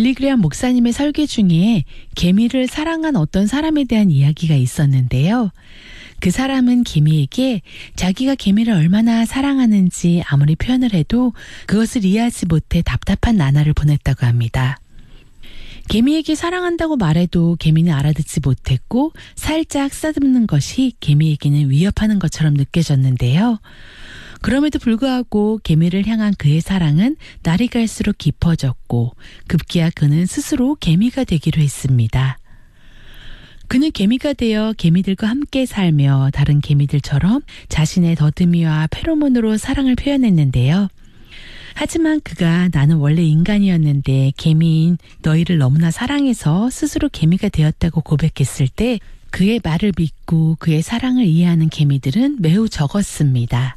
빌리그레엄 목사님의 설교 중에 개미를 사랑한 어떤 사람에 대한 이야기가 있었는데요. 그 사람은 개미에게 자기가 개미를 얼마나 사랑하는지 아무리 표현을 해도 그것을 이해하지 못해 답답한 나날을 보냈다고 합니다. 개미에게 사랑한다고 말해도 개미는 알아듣지 못했고 살짝 쓰다듬는 것이 개미에게는 위협하는 것처럼 느껴졌는데요. 그럼에도 불구하고 개미를 향한 그의 사랑은 날이 갈수록 깊어졌고 급기야 그는 스스로 개미가 되기로 했습니다. 그는 개미가 되어 개미들과 함께 살며 다른 개미들처럼 자신의 더듬이와 페로몬으로 사랑을 표현했는데요. 하지만 그가 나는 원래 인간이었는데 개미인 너희를 너무나 사랑해서 스스로 개미가 되었다고 고백했을 때 그의 말을 믿고 그의 사랑을 이해하는 개미들은 매우 적었습니다.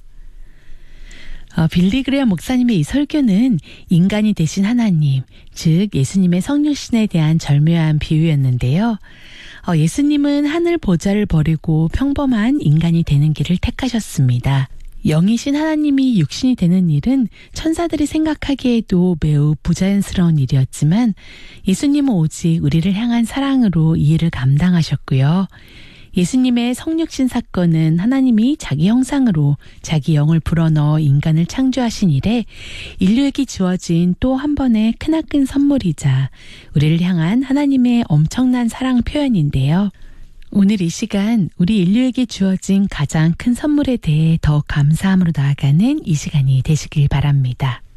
빌리그레엄 목사님의 이 설교는 인간이 되신 하나님, 즉 예수님의 성육신에 대한 절묘한 비유였는데요. 예수님은 하늘 보좌를 버리고 평범한 인간이 되는 길을 택하셨습니다. 영이신 하나님이 육신이 되는 일은 천사들이 생각하기에도 매우 부자연스러운 일이었지만 예수님은 오직 우리를 향한 사랑으로 이 일을 감당하셨고요. 예수님의 성육신 사건은 하나님이 자기 형상으로 자기 영을 불어넣어 인간을 창조하신 이래 인류에게 주어진 또 한 번의 크나큰 선물이자 우리를 향한 하나님의 엄청난 사랑 표현인데요. 오늘 이 시간 우리 인류에게 주어진 가장 큰 선물에 대해 더 감사함으로 나아가는 이 시간이 되시길 바랍니다.